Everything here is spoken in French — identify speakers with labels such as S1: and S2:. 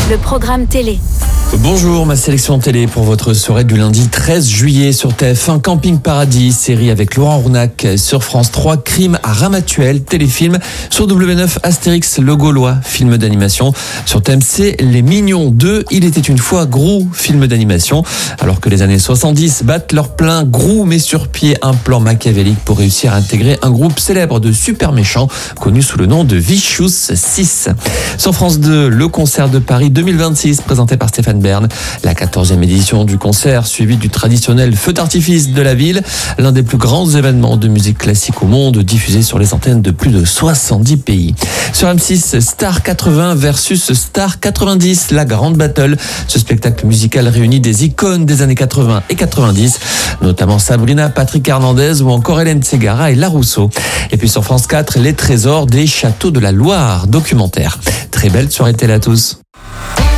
S1: le programme télé.
S2: Bonjour, ma sélection télé pour votre soirée du lundi 13 juillet sur TF1, Camping Paradis, série avec Laurent Rounac. Sur France 3, Crime à Ramatuelle, téléfilm. Sur W9, Astérix le Gaulois, film d'animation. Sur TMC, Les Mignons 2, Il était une fois Grou, film d'animation. Alors que les années 70 battent leur plein, Grou met sur pied un plan machiavélique pour réussir à intégrer un groupe célèbre de super méchants connu sous le nom de Vicious 6. Sur France 2, le concert de Paris 2026 présenté par Stéphane Bern. La 14e édition du concert suivie du traditionnel feu d'artifice de la ville, l'un des plus grands événements de musique classique au monde, diffusé sur les antennes de plus de 70 pays. Sur M6, Star 80 versus Star 90, la grande battle. Ce spectacle musical réunit des icônes des années 80 et 90, notamment Sabrina, Patrick Hernandez ou encore Hélène Ségara et La Rousseau. Et puis sur France 4, Les Trésors des Châteaux de la Loire, documentaire. Très belle soirée télé à tous.